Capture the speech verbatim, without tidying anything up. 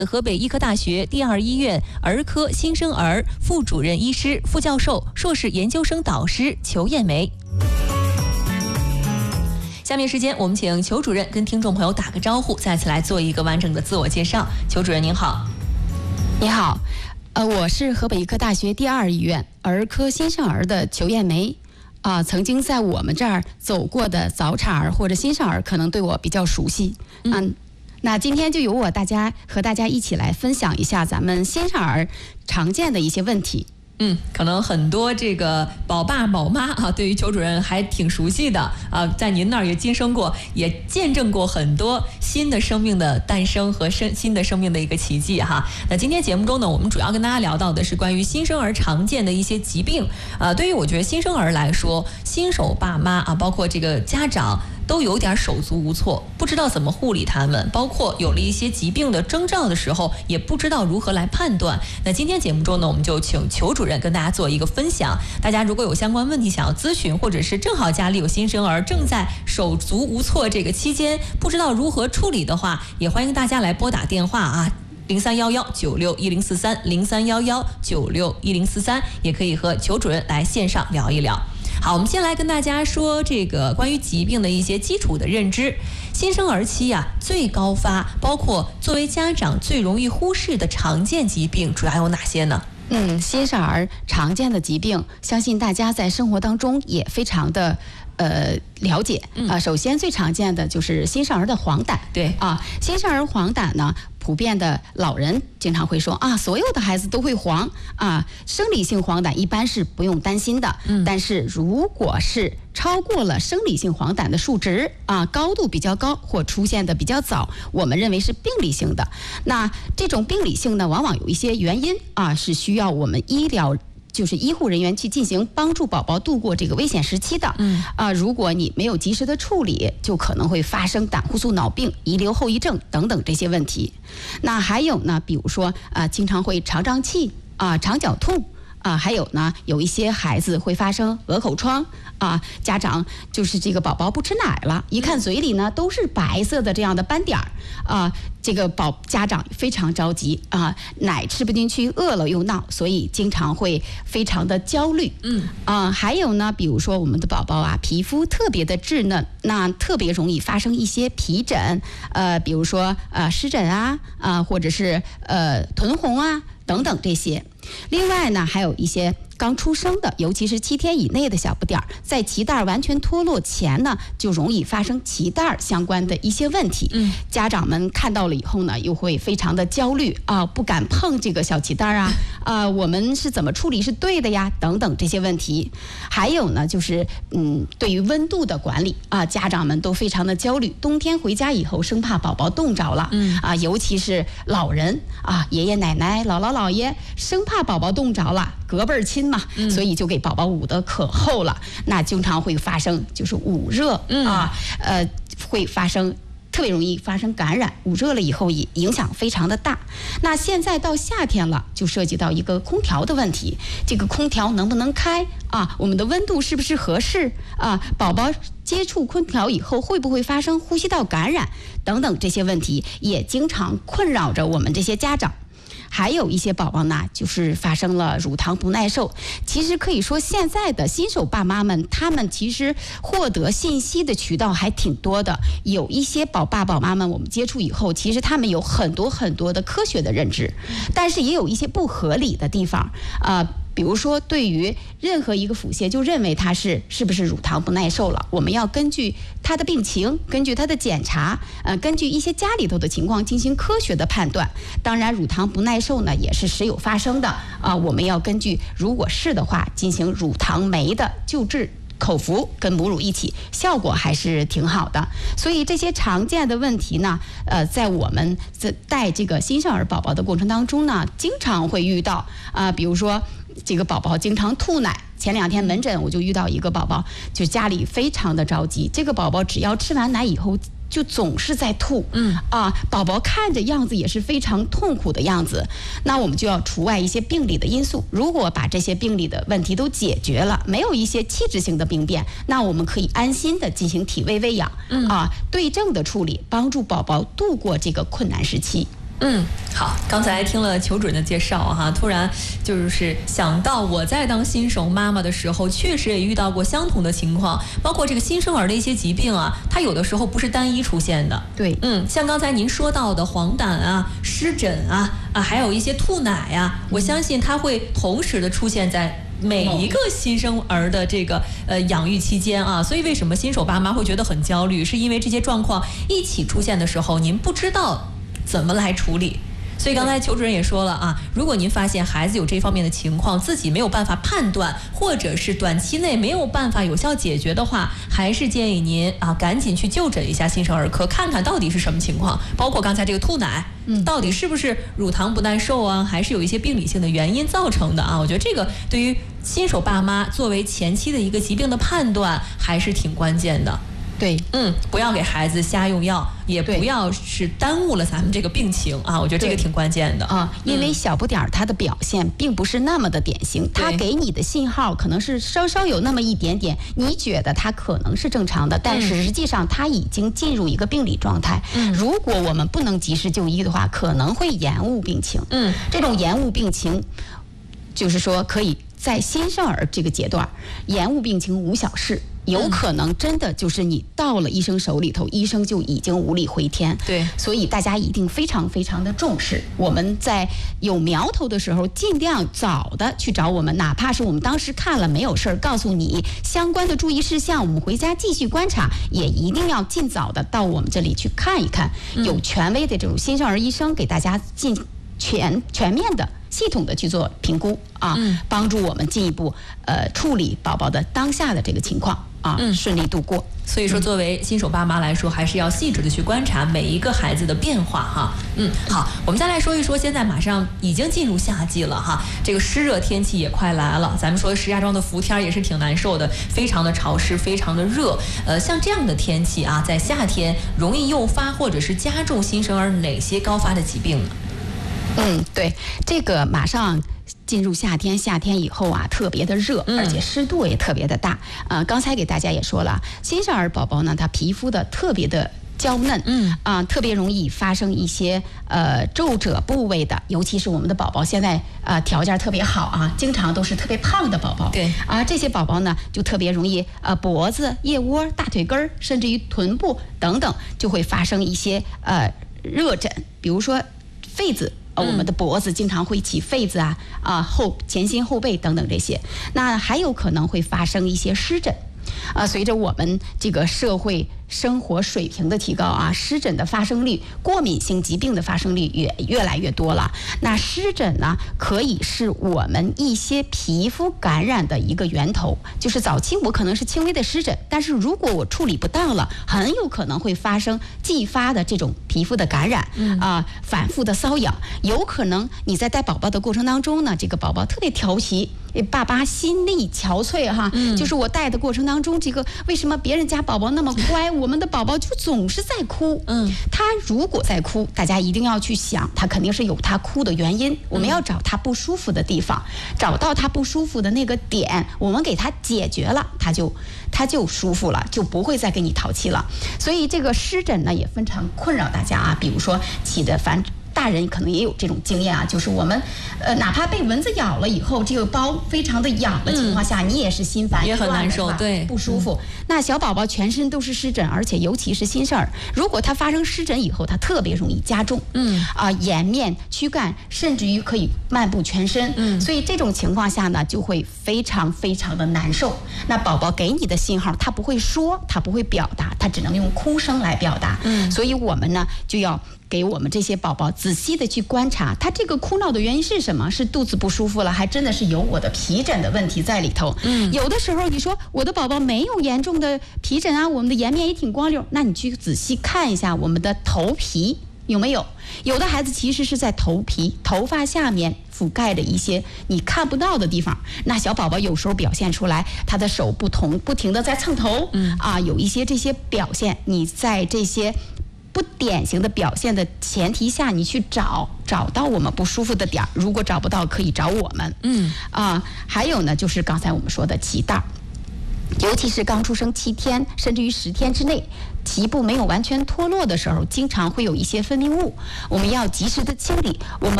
河北医科大学第二医院儿科新生儿副主任医师、副教授、硕士研究生导师裘艳梅。下面时间，我们请裘主任跟听众朋友打个招呼，再次来做一个完整的自我介绍。裘主任您好。 你好，呃，我是河北医科大学第二医院儿科新生儿的裘艳梅。啊、呃，曾经在我们这儿走过的早产儿或者新生儿，可能对我比较熟悉。嗯，嗯那今天就由我大家和大家一起来分享一下咱们新生儿常见的一些问题。 嗯，可能很多这个宝爸宝妈啊，对于裘主任还挺熟悉的啊，在您那儿也今生过，也见证过很多新的生命的诞生和生新的生命的一个奇迹哈。那今天节目中呢，我们主要跟大家聊到的是关于新生儿常见的一些疾病啊。对于我觉得新生儿来说，新手爸妈啊，包括这个家长，都有点手足无措，不知道怎么护理他们，包括有了一些疾病的征兆的时候，也不知道如何来判断。那今天节目中呢，我们就请裘主任跟大家做一个分享。大家如果有相关问题想要咨询，或者是正好家里有新生儿正在手足无措这个期间，不知道如何处理的话，也欢迎大家来拨打电话啊。零三幺幺九六一零四三，零三幺幺九六一零四三，也可以和裘主任来线上聊一聊。好，我们先来跟大家说这个关于疾病的一些基础的认知。新生儿期呀、啊，最高发，包括作为家长最容易忽视的常见疾病，主要有哪些呢？ 嗯，新生儿常见的疾病，相信大家在生活当中也非常的呃了解啊、呃。首先最常见的就是新生儿的黄疸， 对啊，新生儿黄疸呢，普遍的老人经常会说啊，所有的孩子都会黄啊，生理性黄疸一般是不用担心的。嗯，但是如果是超过了生理性黄疸的数值啊，高度比较高或出现的比较早，我们认为是病理性的。那这种病理性呢，往往有一些原因啊，是需要我们医疗。就是医护人员去进行帮助宝宝度过这个危险时期的。嗯啊，如果你没有及时的处理，就可能会发生胆固素脑病、遗留后遗症等等这些问题。那还有呢，比如说啊，经常会肠胀气啊、肠绞痛啊，还有呢，有一些孩子会发生鹅口疮啊，家长就是这个宝宝不吃奶了，一看嘴里呢都是白色的这样的斑点儿啊。这个宝家长非常着急啊，奶吃不进去，饿了又闹，所以经常会非常的焦虑。嗯啊，还有呢，比如说我们的宝宝啊，皮肤特别的稚嫩，那特别容易发生一些皮疹，呃，比如说呃湿疹啊啊，或者是呃臀红啊等等这些。另外呢，还有一些刚出生的，尤其是七天以内的小不点儿，在脐带完全脱落前呢，就容易发生脐带相关的一些问题。嗯，家长们看到了以后呢，又会非常的焦虑啊，不敢碰这个小脐带啊，啊，我们是怎么处理是对的呀？等等这些问题。还有呢，就是嗯，对于温度的管理啊，家长们都非常的焦虑。冬天回家以后，生怕宝宝冻着了。嗯啊，尤其是老人啊，爷爷奶奶、姥姥姥爷，生怕宝宝冻着了，隔辈儿亲嘛，嗯、所以就给宝宝捂得可厚了。那经常会发生就是捂热、嗯、啊，呃，会发生。特别容易发生感染，捂热了以后也影响非常的大。那现在到夏天了，就涉及到一个空调的问题，这个空调能不能开啊？我们的温度是不是合适啊？宝宝接触空调以后会不会发生呼吸道感染等等这些问题，也经常困扰着我们这些家长。还有一些宝宝呢，就是发生了乳糖不耐受。其实可以说，现在的新手爸妈们，他们其实获得信息的渠道还挺多的。有一些宝爸宝妈们，我们接触以后，其实他们有很多很多的科学的认知，但是也有一些不合理的地方啊。呃比如说，对于任何一个腹泻，就认为他是是不是乳糖不耐受了，我们要根据他的病情，根据他的检查，呃，根据一些家里头的情况进行科学的判断。当然，乳糖不耐受呢也是时有发生的啊、呃，我们要根据如果是的话，进行乳糖酶的救治。口服跟母乳一起，效果还是挺好的。所以这些常见的问题呢，呃，在我们在带这个新生儿宝宝的过程当中呢，经常会遇到啊、呃，比如说这个宝宝经常吐奶。前两天门诊我就遇到一个宝宝，就家里非常的着急，这个宝宝只要吃完奶以后。就总是在吐，嗯啊，宝宝看着样子也是非常痛苦的样子，那我们就要除外一些病理的因素。如果把这些病理的问题都解决了，没有一些器质性的病变，那我们可以安心的进行体位喂养，嗯啊，对症的处理，帮助宝宝度过这个困难时期。 嗯，好，刚才听了裘主任的介绍哈，突然就是想到我在当新手妈妈的时候，确实也遇到过相同的情况，包括这个新生儿的一些疾病啊，它有的时候不是单一出现的。 对， 嗯，像刚才您说到的黄疸啊、湿疹啊啊，还有一些吐奶呀、啊，我相信它会同时的出现在每一个新生儿的这个呃养育期间啊，所以为什么新手爸妈会觉得很焦虑，是因为这些状况一起出现的时候，您不知道怎么来处理。所以刚才裘主任也说了啊，如果您发现孩子有这方面的情况，自己没有办法判断，或者是短期内没有办法有效解决的话，还是建议您啊赶紧去就诊一下新生儿科，看看到底是什么情况。包括刚才这个吐奶，嗯，到底是不是乳糖不耐受啊，还是有一些病理性的原因造成的啊？我觉得这个对于新手爸妈作为前期的一个疾病的判断还是挺关键的。 对， 嗯，不要给孩子瞎用药，也不要是耽误了咱们这个病情啊，我觉得这个挺关键的啊，因为小不点儿他的表现并不是那么的典型，他给你的信号可能是稍稍有那么一点点，你觉得他可能是正常的，但是实际上他已经进入一个病理状态。嗯，如果我们不能及时就医的话，可能会延误病情。嗯，这种延误病情，就是说可以在新生儿这个阶段延误病情无小事。有可能真的就是你到了医生手里头，医生就已经无力回天。 对， 所以大家一定非常非常的重视。我们在有苗头的时候，尽量早的去找我们，哪怕是我们当时看了没有事儿，告诉你相关的注意事项，我们回家继续观察，也一定要尽早的到我们这里去看一看，有权威的这种新生儿医生给大家进全全面的、系统的去做评估啊，嗯、帮助我们进一步呃处理宝宝的当下的这个情况啊，嗯、顺利度过。 所以说，作为新手爸妈来说，还是要细致的去观察每一个孩子的变化哈。嗯，好，我们再来说一说，现在马上已经进入夏季了哈，这个湿热天气也快来了。咱们说石家庄的伏天也是挺难受的，非常的潮湿，非常的热。呃，像这样的天气啊，在夏天容易诱发或者是加重新生儿哪些高发的疾病呢？ 嗯，对，这个马上进入夏天，夏天以后啊，特别的热，而且湿度也特别的大。呃，刚才给大家也说了，新生儿宝宝呢，他皮肤的特别的娇嫩，嗯啊、呃，特别容易发生一些呃皱褶部位的，尤其是我们的宝宝现在呃条件特别好啊，经常都是特别胖的宝宝， 对啊，这些宝宝呢就特别容易呃脖子、腋窝、大腿根儿，甚至于臀部等等，就会发生一些呃热疹，比如说痱子。呃，我们的脖子经常会起痱子啊，啊后前心后背等等这些，那还有可能会发生一些湿疹，啊，随着我们这个社会生活水平的提高啊，湿疹的发生率、过敏性疾病的发生率也越来越多了。那湿疹呢，可以是我们一些皮肤感染的一个源头。就是早期我可能是轻微的湿疹，但是如果我处理不当了，很有可能会发生继发的这种皮肤的感染，嗯、啊，反复的瘙痒。有可能你在带宝宝的过程当中呢，这个宝宝特别调皮。爸爸心力憔悴哈，嗯、就是我带的过程当中，这个为什么别人家宝宝那么乖，我们的宝宝就总是在哭？嗯，他如果在哭，大家一定要去想，他肯定是有他哭的原因。我们要找他不舒服的地方，找到他不舒服的那个点，我们给他解决了，他就他就舒服了，就不会再跟你淘气了。所以这个湿疹呢，也非常困扰大家啊，比如说起的反。大人可能也有这种经验啊，就是我们，呃，哪怕被蚊子咬了以后，这个包非常的痒的情况下，嗯、你也是心烦， 也很难受，对， 不舒服。嗯、那小宝宝全身都是湿疹，而且尤其是新生儿，如果他发生湿疹以后，他特别容易加重，嗯啊、呃，颜面、躯干，甚至于可以漫步全身，嗯，所以这种情况下呢，就会非常非常的难受。那宝宝给你的信号，他不会说，他不会表达，他只能用哭声来表达，嗯，所以我们呢就要。给我们这些宝宝仔细的去观察，他这个哭闹的原因是什么？是肚子不舒服了，还真的是有我的皮疹的问题在里头。嗯，有的时候你说我的宝宝没有严重的皮疹啊，我们的颜面也挺光溜，那你去仔细看一下我们的头皮有没有？有的孩子其实是在头皮、头发下面覆盖着一些你看不到的地方。那小宝宝有时候表现出来，他的手不同，不停的在蹭头，嗯啊，有一些这些表现，你在这些。不典型的表现的前提下，你去找找到我们不舒服的点儿，如果找不到，可以找我们。嗯啊，还有呢，就是刚才我们说的脐带儿。 尤其是刚出生七天甚至于十天之内，脐部没有完全脱落的时候，经常会有一些分泌物，我们要及时的清理。我们